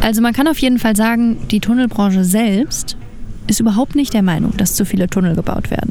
Also man kann auf jeden Fall sagen, die Tunnelbranche selbst ist überhaupt nicht der Meinung, dass zu viele Tunnel gebaut werden.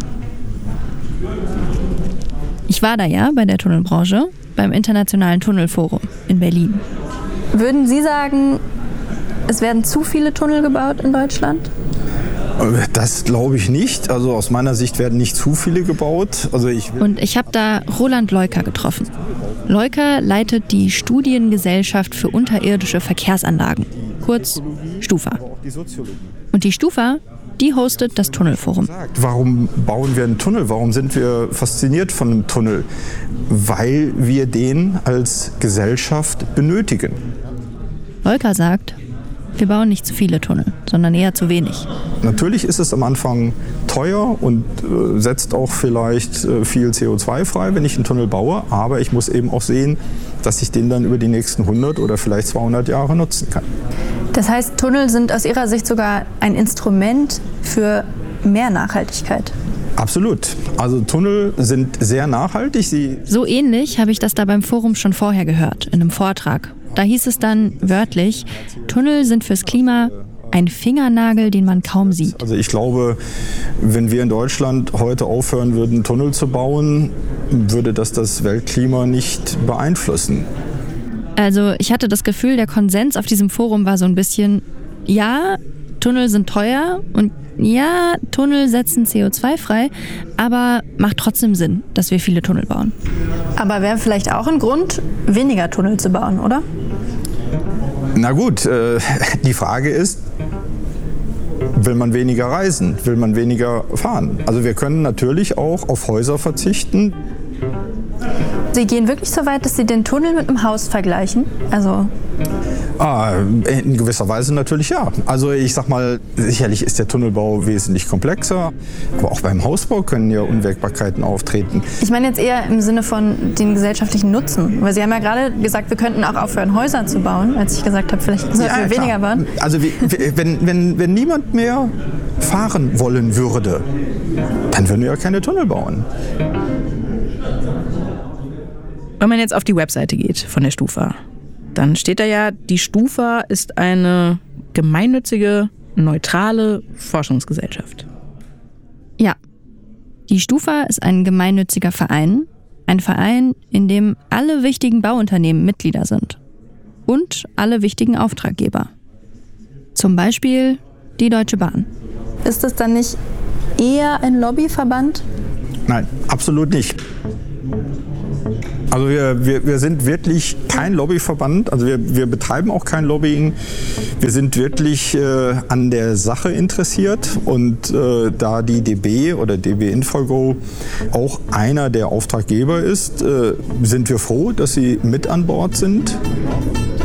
Ich war da ja bei der Tunnelbranche, beim Internationalen Tunnelforum in Berlin. Würden Sie sagen, es werden zu viele Tunnel gebaut in Deutschland? Das glaube ich nicht. Also aus meiner Sicht werden nicht zu viele gebaut. Und ich habe da Roland Leuker getroffen. Leuker leitet die Studiengesellschaft für unterirdische Verkehrsanlagen, kurz STUFA. Und die STUFA, die hostet das Tunnelforum. Warum bauen wir einen Tunnel? Warum sind wir fasziniert von einem Tunnel? Weil wir den als Gesellschaft benötigen. Leuker sagt, wir bauen nicht zu viele Tunnel, sondern eher zu wenig. Natürlich ist es am Anfang teuer und setzt auch vielleicht viel CO2 frei, wenn ich einen Tunnel baue. Aber ich muss eben auch sehen, dass ich den dann über die nächsten 100 oder vielleicht 200 Jahre nutzen kann. Das heißt, Tunnel sind aus Ihrer Sicht sogar ein Instrument für mehr Nachhaltigkeit? Absolut. Also Tunnel sind sehr nachhaltig. So ähnlich habe ich das da beim Forum schon vorher gehört, in einem Vortrag. Da hieß es dann wörtlich, Tunnel sind fürs Klima ein Fingernagel, den man kaum sieht. Also ich glaube, wenn wir in Deutschland heute aufhören würden, Tunnel zu bauen, würde das Weltklima nicht beeinflussen. Also ich hatte das Gefühl, der Konsens auf diesem Forum war so ein bisschen, ja, Tunnel sind teuer und ja, Tunnel setzen CO2 frei, aber macht trotzdem Sinn, dass wir viele Tunnel bauen. Aber wäre vielleicht auch ein Grund, weniger Tunnel zu bauen, oder? Na gut, die Frage ist, will man weniger reisen? Will man weniger fahren? Also wir können natürlich auch auf Häuser verzichten. Sie gehen wirklich so weit, dass Sie den Tunnel mit einem Haus vergleichen? In gewisser Weise natürlich ja. Also ich sag mal, sicherlich ist der Tunnelbau wesentlich komplexer, aber auch beim Hausbau können ja Unwägbarkeiten auftreten. Ich meine jetzt eher im Sinne von den gesellschaftlichen Nutzen, weil Sie haben ja gerade gesagt, wir könnten auch aufhören, Häuser zu bauen, als ich gesagt habe, vielleicht sollten wir weniger bauen. Also wenn niemand mehr fahren wollen würde, dann würden wir ja keine Tunnel bauen. Wenn man jetzt auf die Webseite geht von der STUFA, dann steht da ja, die STUFA ist eine gemeinnützige, neutrale Forschungsgesellschaft. Ja, die STUFA ist ein gemeinnütziger Verein. Ein Verein, in dem alle wichtigen Bauunternehmen Mitglieder sind. Und alle wichtigen Auftraggeber. Zum Beispiel die Deutsche Bahn. Ist das dann nicht eher ein Lobbyverband? Nein, absolut nicht. Also wir sind wirklich kein Lobbyverband, also wir betreiben auch kein Lobbying. Wir sind wirklich an der Sache interessiert und da die DB oder DB InfraGo auch einer der Auftraggeber ist, sind wir froh, dass sie mit an Bord sind.